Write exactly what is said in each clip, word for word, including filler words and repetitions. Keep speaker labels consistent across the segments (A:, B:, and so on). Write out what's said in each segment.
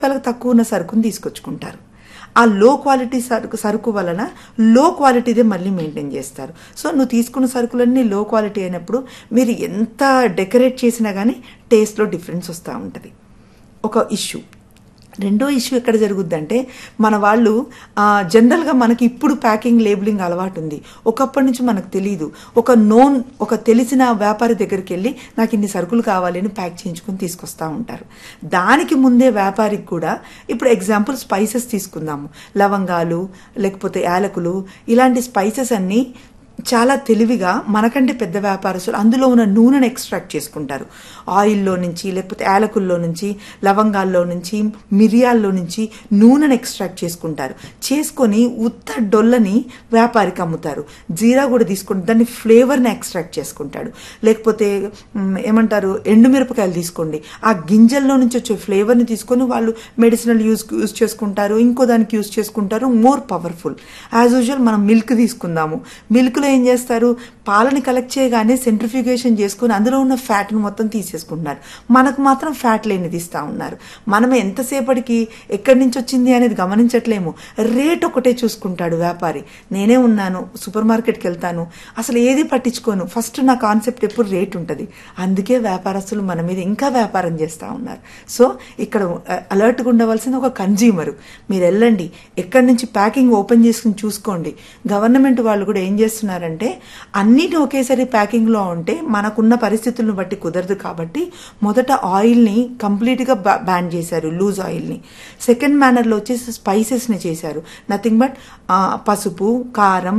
A: వాళ్ళకి తక్కువ ఉన్న సరుకుని తీసుకొచ్చుకుంటారు. ఆ లో క్వాలిటీ సరుకు సరుకు వలన లో క్వాలిటీదే మళ్ళీ మెయింటైన్ చేస్తారు. సో నువ్వు తీసుకున్న సరుకులన్నీ లో క్వాలిటీ అయినప్పుడు మీరు ఎంత డెకరేట్ చేసినా కానీ టేస్ట్లో డిఫరెన్స్ వస్తూ ఉంటుంది. ఒక ఇష్యూ. రెండో ఇష్యూ ఎక్కడ జరుగుద్దంటే, మన వాళ్ళు జనరల్గా మనకి ఇప్పుడు ప్యాకింగ్ లేబులింగ్ అలవాటు ఉంది, ఒకప్పటి నుంచి మనకు తెలియదు. ఒక నోన్ ఒక తెలిసిన వ్యాపారి దగ్గరికి వెళ్ళి నాకు ఇన్ని సరుకులు కావాలి అని ప్యాక్ చేయించుకొని తీసుకొస్తూ ఉంటారు. దానికి ముందే వ్యాపారికి కూడా ఇప్పుడు ఎగ్జాంపుల్ స్పైసెస్ తీసుకుందాము, లవంగాలు లేకపోతే యాలకులు ఇలాంటి స్పైసెస్ అన్నీ చాలా తెలివిగా మనకంటే పెద్ద వ్యాపారస్తులు అందులో ఉన్న నూనెను ఎక్స్ట్రాక్ట్ చేసుకుంటారు. ఆయిల్లో నుంచి లేకపోతే యాలకుల్లో నుంచి లవంగాల్లో నుంచి మిరియాల్లో నుంచి నూనెను ఎక్స్ట్రాక్ట్ చేసుకుంటారు. చేసుకొని ఉత్త డొల్లని వ్యాపారికి అమ్ముతారు. జీరా కూడా తీసుకుంటారు, దాన్ని ఫ్లేవర్ని ఎక్స్ట్రాక్ట్ చేసుకుంటాడు. లేకపోతే ఏమంటారు ఎండుమిరపకాయలు తీసుకోండి, ఆ గింజల్లో నుంచి వచ్చే ఫ్లేవర్ని తీసుకొని వాళ్ళు మెడిసినల్ యూజ్ యూజ్ చేసుకుంటారు, ఇంకో దానికి యూజ్ చేసుకుంటారు, మోర్ పవర్ఫుల్. యాజ్ యూజువల్ మనం మిల్క్ తీసుకుందాము, మిల్క్లో ఏం చేస్తారు, పాలని కలెక్ట్ చేయగానే సెంట్రిఫ్యూగేషన్ చేసుకుని అందులో ఉన్న ఫ్యాట్ను మొత్తం తీసేసుకుంటున్నారు. మనకు మాత్రం ఫ్యాట్ లేనిది ఇస్తూ ఉన్నారు. మనం ఎంతసేపటికి ఎక్కడి నుంచి వచ్చింది అనేది గమనించట్లేము. రేట్ ఒకటే చూసుకుంటాడు వ్యాపారి. నేనే ఉన్నాను, సూపర్ మార్కెట్కి వెళ్తాను, అసలు ఏది పట్టించుకోను, ఫస్ట్ నా కాన్సెప్ట్ ఎప్పుడు రేట్ ఉంటుంది. అందుకే వ్యాపారస్తులు మన మీద ఇంకా వ్యాపారం చేస్తూ ఉన్నారు. సో ఇక్కడ అలర్ట్గా ఉండవలసిన ఒక కన్జ్యూమరు. మీరు వెళ్ళండి, ఎక్కడి నుంచి ప్యాకింగ్ ఓపెన్ చేసుకుని చూసుకోండి. గవర్నమెంట్ వాళ్ళు కూడా ఏం చేస్తున్నారంటే, అన్నిటి ఒకేసారి ప్యాకింగ్లో ఉంటే మనకున్న పరిస్థితులను బట్టి కుదరదు కాబట్టి మొదట ఆయిల్ని కంప్లీట్గా బ్యాన్ చేశారు, లూజ్ ఆయిల్ని. సెకండ్ మేనర్లో వచ్చేసి స్పైసెస్ని చేశారు. నథింగ్ బట్ పసుపు, కారం,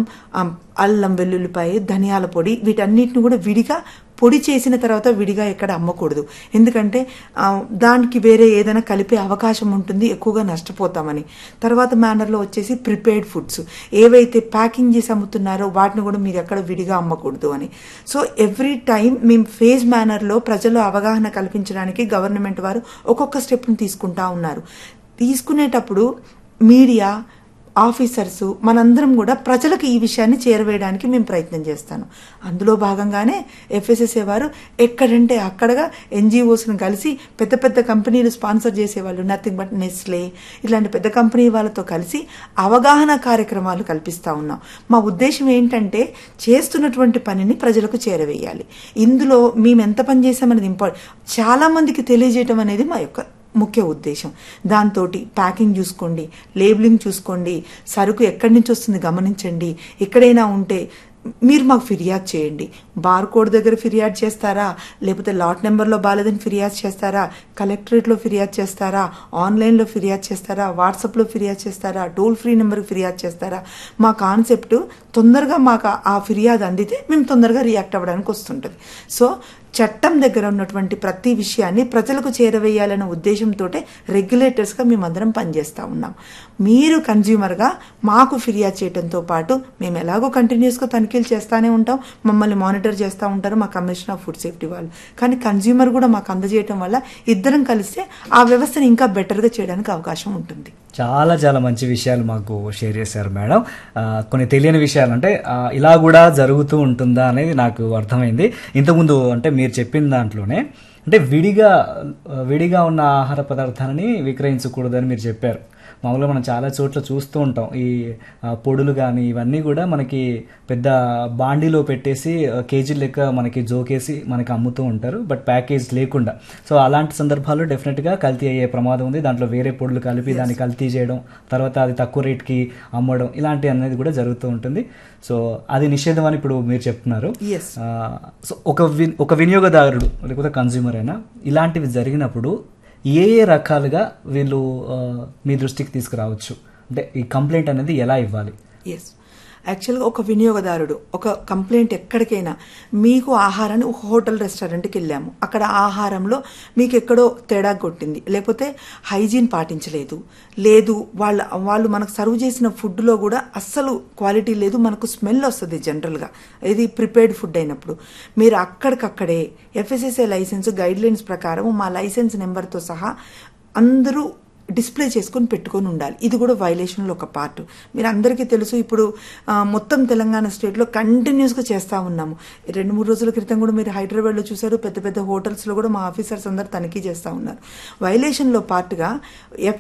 A: అల్లం వెల్లుల్లిపాయ, ధనియాల పొడి వీటన్నిటిని కూడా విడిగా పొడి చేసిన తర్వాత విడిగా ఎక్కడ అమ్మకూడదు. ఎందుకంటే దానికి వేరే ఏదైనా కలిపే అవకాశం ఉంటుంది, ఎక్కువగా నష్టపోతామని. తర్వాత మేనర్లో వచ్చేసి ప్రిపేర్డ్ ఫుడ్స్, ఏవైతే ప్యాకింగ్ చేసి అమ్ముతున్నారో వాటిని కూడా మీరు ఎక్కడ విడిగా అమ్మకూడదు అని. సో ఎవ్రీ టైం మేము ఫేజ్ మేనర్లో ప్రజల్లో అవగాహన కల్పించడానికి గవర్నమెంట్ వారు ఒక్కొక్క స్టెప్ని తీసుకుంటా ఉన్నారు. తీసుకునేటప్పుడు మీడియా, ఆఫీసర్స్ మనందరం కూడా ప్రజలకు ఈ విషయాన్ని చేరవేయడానికి మేము ప్రయత్నం చేస్తాను. అందులో భాగంగానే ఎఫ్ఎస్ఎస్ఏ వారు ఎక్కడంటే అక్కడగా ఎన్జిఓస్ని కలిసి పెద్ద పెద్ద కంపెనీలు స్పాన్సర్ చేసేవాళ్ళు, నథింగ్ బట్ నెస్లే ఇలాంటి పెద్ద కంపెనీ వాళ్ళతో కలిసి అవగాహన కార్యక్రమాలు కల్పిస్తూ ఉన్నాం. మా ఉద్దేశం ఏంటంటే చేస్తున్నటువంటి పనిని ప్రజలకు చేరవేయాలి. ఇందులో మేము ఎంత పని చేసామనేది ఇంపార్టెంట్, చాలా మందికి తెలియజేయటం అనేది మా యొక్క ముఖ్య ఉద్దేశం. దాంతో ప్యాకింగ్ చూసుకోండి, లేబులింగ్ చూసుకోండి, సరుకు ఎక్కడి నుంచి వస్తుంది గమనించండి. ఎక్కడైనా ఉంటే మీరు మాకు ఫిర్యాదు చేయండి. బార్ కోడ్ దగ్గర ఫిర్యాదు చేస్తారా, లేకపోతే లాట్ నెంబర్లో బాలేదని ఫిర్యాదు చేస్తారా, కలెక్టరేట్లో ఫిర్యాదు చేస్తారా, ఆన్లైన్లో ఫిర్యాదు చేస్తారా, వాట్సాప్లో ఫిర్యాదు చేస్తారా, టోల్ ఫ్రీ నెంబర్కి ఫిర్యాదు చేస్తారా. మా కాన్సెప్ట్ తొందరగా మాకు ఆ ఫిర్యాదు అందితే మేము తొందరగా రియాక్ట్ అవ్వడానికి వస్తుంటుంది. సో చట్టం దగ్గర ఉన్నటువంటి ప్రతి విషయాన్ని ప్రజలకు చేరవేయాలనే ఉద్దేశంతో రెగ్యులేటర్స్గా మేమందరం పనిచేస్తూ ఉన్నాం. మీరు కన్జ్యూమర్గా మాకు ఫిర్యాదు చేయడంతో పాటు మేము ఎలాగో కంటిన్యూస్గా తనిఖీలు చేస్తూనే ఉంటాం, మమ్మల్ని మానిటర్ చేస్తూ ఉంటారు మా కమిషన్ ఆఫ్ ఫుడ్ సేఫ్టీ వాళ్ళు. కానీ కన్జ్యూమర్ కూడా మాకు అందజేయడం వల్ల ఇద్దరం కలిస్తే ఆ వ్యవస్థను ఇంకా బెటర్గా చేయడానికి అవకాశం ఉంటుంది.
B: చాలా చాలా మంచి విషయాలు మాకు షేర్ చేశారు మేడం. కొన్ని తెలియని విషయాలు అంటే ఇలా కూడా జరుగుతూ ఉంటుందా అనేది నాకు అర్థమైంది. ఇంతకుముందు అంటే మీరు చెప్పిన దాంట్లోనే అంటే విడిగా విడిగా ఉన్న ఆహార పదార్థాలని విక్రయించకూడదని మీరు చెప్పారు. మామూలుగా మనం చాలా చోట్ల చూస్తూ ఉంటాం, ఈ పొడులు కానీ ఇవన్నీ కూడా మనకి పెద్ద బాండీలో పెట్టేసి కేజీ లెక్క మనకి జోకేసి మనకి అమ్ముతూ ఉంటారు, బట్ ప్యాకేజ్ లేకుండా. సో అలాంటి సందర్భాల్లో డెఫినెట్గా కల్తీ అయ్యే ప్రమాదం ఉంది. దాంట్లో వేరే పొడులు కలిపి దాన్ని కల్తీ చేయడం, తర్వాత అది తక్కువ రేట్కి అమ్మడం ఇలాంటి అనేది కూడా జరుగుతూ ఉంటుంది. సో అది నిషేధం అని ఇప్పుడు మీరు చెప్తున్నారు. సో ఒక వి ఒక వినియోగదారుడు లేకపోతే కన్జ్యూమర్ అయినా ఇలాంటివి జరిగినప్పుడు ఏ ఏ రకాలుగా వీళ్ళు మీ దృష్టికి తీసుకురావచ్చు, అంటే ఈ కంప్లైంట్ అనేది ఎలా ఇవ్వాలి?
A: ఎస్, యాక్చువల్గా ఒక వినియోగదారుడు ఒక కంప్లైంట్ ఎక్కడికైనా, మీకు ఆహారాన్ని ఒక హోటల్ రెస్టారెంట్కి వెళ్ళాము, అక్కడ ఆహారంలో మీకు ఎక్కడో తేడా కొట్టింది, లేకపోతే హైజీన్ పాటించలేదు, లేదు వాళ్ళ వాళ్ళు మనకు సర్వ్ చేసిన ఫుడ్లో కూడా అస్సలు క్వాలిటీ లేదు, మనకు స్మెల్ వస్తుంది జనరల్గా ఇది ప్రిపేర్డ్ ఫుడ్ అయినప్పుడు, మీరు అక్కడికక్కడే ఎఫ్ఎస్ఎస్ఏ లైసెన్స్ గైడ్ లైన్స్ ప్రకారం మా లైసెన్స్ నెంబర్తో సహా అందరూ డిస్ప్లే చేసుకొని పెట్టుకొని ఉండాలి. ఇది కూడా వైలేషన్లో ఒక పార్ట్. మీరు అందరికీ తెలుసు, ఇప్పుడు మొత్తం తెలంగాణ స్టేట్లో కంటిన్యూస్గా చేస్తూ ఉన్నాము. రెండు మూడు రోజుల క్రితం కూడా మీరు హైదరాబాద్లో చూసారు, పెద్ద పెద్ద హోటల్స్లో కూడా మా ఆఫీసర్స్ అందరు తనిఖీ చేస్తూ ఉన్నారు. వైలేషన్లో పార్ట్గా